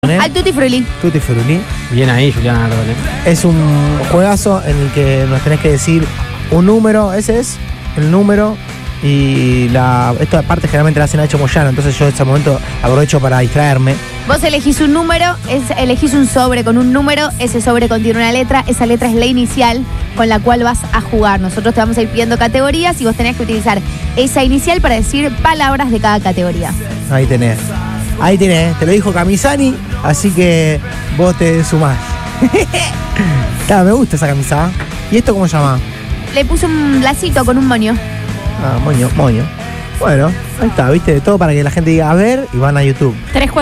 Al Tutti Frutti. Tutti Frutti. Bien ahí, Juliana Ardole. Es un juegazo en el que nos tenés que decir un número, ese es el número. Y esta parte generalmente la hacen a Nacho Moyano, entonces yo en ese momento aprovecho para distraerme. Vos elegís un número, elegís un sobre con un número, ese sobre contiene una letra, esa letra es la inicial con la cual vas a jugar. Nosotros te vamos a ir pidiendo categorías y vos tenés que utilizar esa inicial para decir palabras de cada categoría. Ahí tenés, te lo dijo Camisani, así que vos te sumás. Claro, me gusta esa camisa. ¿Y esto cómo se llama? Le puse un lacito con un moño. Ah, moño. Bueno, ahí está, viste, de todo para que la gente diga a ver y van a YouTube.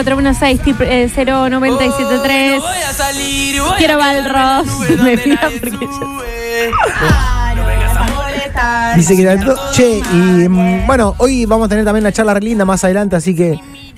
3416-09773. Quiero Balros. Me mira porque yo... Dice que che, y bueno, hoy vamos a tener también una charla re linda más adelante, así que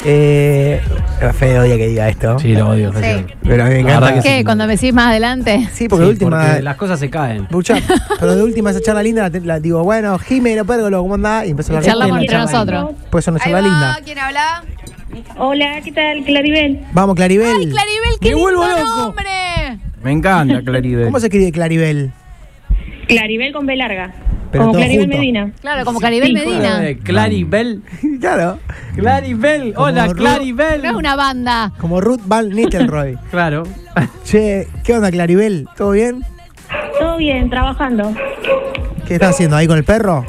Fede odia que diga esto. Sí, lo odio. Sí. Pero a mí me encanta. ¿Qué? Sí. Cuando me decís más adelante. Sí, porque Sí, de última. porque las cosas se caen. Pucha, pero de última esa charla linda la digo, bueno, Jimeno Pérgolo, ¿cómo andás? Y empezó a hablar. Charlamos entre nosotros. Puede ser una Ahí charla va, linda. ¿quién habla? Hola, ¿qué tal? Claribel. Vamos, Claribel. ¡Ay, Claribel, qué Me vuelvo lindo loco. nombre! Me encanta Claribel. ¿Cómo se escribe Claribel? Claribel con B larga. Pero como todo Claribel junto. Medina. Claro, como Claribel Sí, Medina. Claribel. Claro. Claribel. Como Hola, Ruth. Claribel. No es una banda. Como Ruth Van Nistelrooy. Claro. Che, ¿qué onda, Claribel? ¿Todo bien? Todo bien, trabajando. ¿Qué estás haciendo ahí con el perro?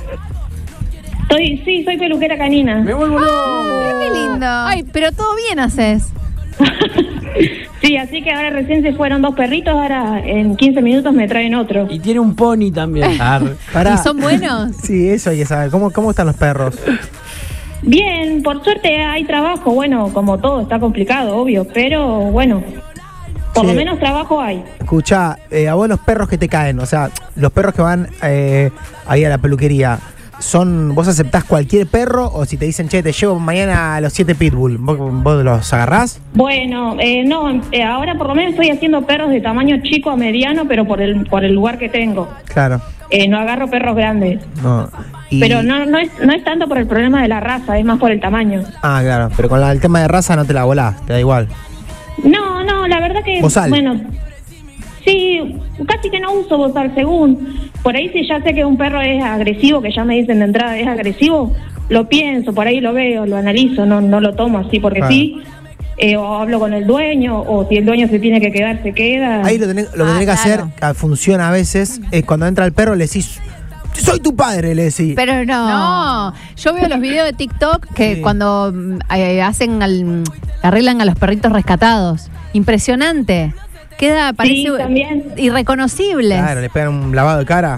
Sí, soy peluquera canina. Me vuelvo loco. Qué lindo. Ay, pero todo bien haces. Sí, así que ahora recién se fueron 2 perritos, ahora en 15 minutos me traen otro. Y tiene un pony también. Pará. ¿Y son buenos? Sí, eso hay que saber. ¿Cómo están los perros? Bien, por suerte hay trabajo, bueno, como todo, está complicado, obvio, pero bueno, por lo Sí. menos trabajo hay. Escuchá, a vos los perros que te caen, o sea, los perros que van ahí a la peluquería, ¿vos aceptás cualquier perro o si te dicen, che, te llevo mañana a los 7 pitbull, ¿vos los agarrás? Bueno, no, ahora por lo menos estoy haciendo perros de tamaño chico a mediano, pero por el lugar que tengo. Claro. No agarro perros grandes. No. Pero no es tanto por el problema de la raza, es más por el tamaño. Ah, claro, pero con el tema de raza no te la volás, te da igual. No, la verdad que... ¿Bozal? Bueno, sí, casi que no uso bozal, según. Por ahí si ya sé que un perro es agresivo, que ya me dicen de entrada es agresivo, lo pienso, por ahí lo veo, lo analizo, no lo tomo así porque Claro. sí. O hablo con el dueño, o si el dueño se tiene que quedar, se queda. Ahí lo que tenés que claro. hacer, que funciona a veces, es cuando entra el perro le decís, soy tu padre, le decís. Pero no. Yo veo los videos de TikTok que Sí. cuando arreglan a los perritos rescatados. Impresionante. Parece Sí, también. irreconocible. Claro, le pegan un lavado de cara.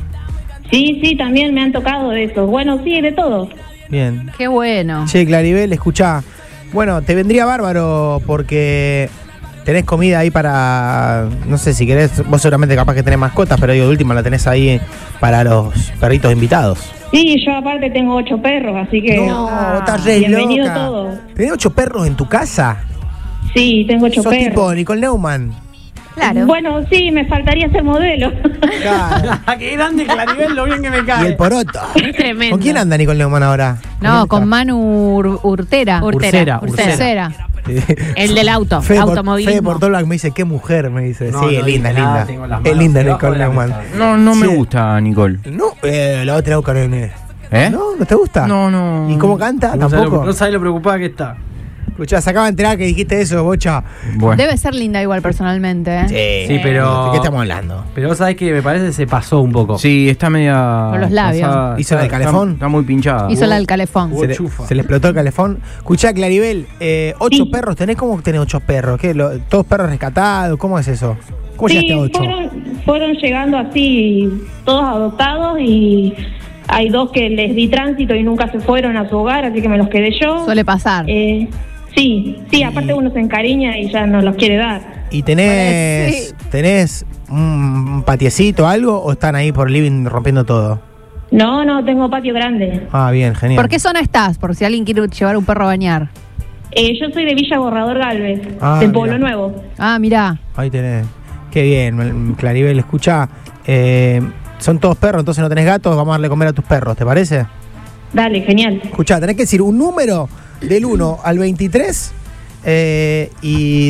Sí, también me han tocado de eso. Bueno, sí, de todo. Bien. Qué bueno. Che, Claribel, escuchá. Bueno, te vendría bárbaro porque tenés comida ahí para, no sé si querés, vos seguramente capaz que tenés mascotas, pero digo, de última la tenés ahí para los perritos invitados. Sí, yo aparte tengo 8 perros, así que... No, estás re bienvenido loca. todo. ¿Tenés 8 perros en tu casa? Sí, tengo 8 Sos perros. tipo Nicole Neumann. Claro. Bueno, sí, me faltaría ese modelo. Claro. Qué grande Claribel, lo bien que me Y cae. el poroto. Es tremendo. ¿Con quién anda Nicole Neumann ahora? No, con Manu Urtera. Ursera. Ursera. El del auto, automovilismo. Fede Portolac me dice, qué mujer, me dice. No, sí, no es linda, es dije nada, linda. tengo las Es manos linda debajo Nicole de la Neumann. mesa. No me Sí. gusta Nicole. No, la otra buscar en ¿Eh? ¿No te gusta? No. ¿Y cómo canta? No Tampoco. sabés lo preocupada que está. Escuchá, se acaba de enterar que dijiste eso, bocha. Bueno. Debe ser linda igual personalmente, ¿eh? Sí, pero- ¿De qué estamos hablando? Pero vos sabés que me parece que se pasó un poco. Sí, está media... Con los labios. ¿Hizo la del calefón? Está muy pinchada. Hizo la del calefón. Hubo chufa. Se le explotó el calefón. Escuchá, Claribel, 8 Sí. perros, ¿cómo tenés 8 perros? ¿Qué, ¿Todos perros rescatados? ¿Cómo es eso? ¿Cómo Sí, llegaste a 8? fueron llegando así, todos adoptados, y hay 2 que les di tránsito y nunca se fueron a su hogar, así que me los quedé yo. Suele pasar. Sí, aparte uno se encariña y ya no los quiere dar. ¿Y Sí. tenés un patiecito, algo, o están ahí por el living rompiendo todo? No, tengo patio grande. Ah, bien, genial. ¿Por qué zona estás? Por si alguien quiere llevar un perro a bañar. Yo soy de Villa Borrador Galvez, Ah, del mira. Pueblo Nuevo. Ah, mirá. Ahí tenés. Qué bien, Claribel, escuchá. Son todos perros, entonces no tenés gatos, vamos a darle comer a tus perros, ¿te parece? Dale, genial. Escuchá, tenés que decir un número del 1 al 23 y